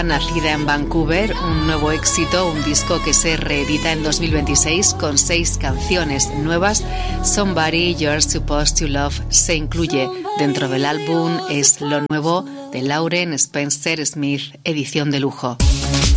inglesa nacida en Vancouver, un nuevo éxito, un disco que se reedita en 2026 con 6 canciones nuevas. Somebody You're Supposed to Love se incluye dentro del álbum. Es lo nuevo de Lauren Spencer Smith, edición de lujo.